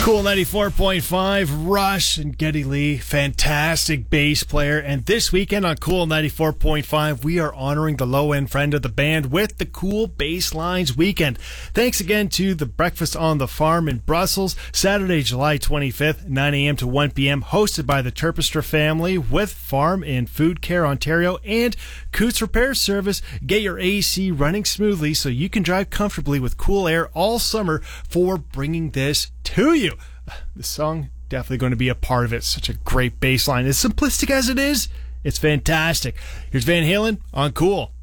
Cool 94.5, Rush and Geddy Lee, fantastic bass player. And this weekend on Cool 94.5, we are honoring the low-end friend of the band with the Cool Basslines Weekend. Thanks again to the Breakfast on the Farm in Brussels, Saturday, July 25th, 9 a.m. to 1 p.m., hosted by the Terpstra family with Farm and Food Care Ontario and Coots Repair Service. Get your AC running smoothly so you can drive comfortably with cool air all summer for bringing this to you. The song definitely going to be a part of it. Such a great bass line. As simplistic as it is, it's fantastic. Here's Van Halen on Cool.